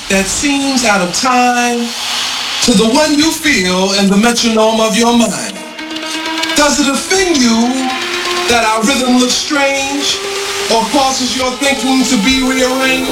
that seems out of time to the one you feel in the metronome of your mind? Does it offend you that our rhythm looks strange or causes your thinking to be rearranged?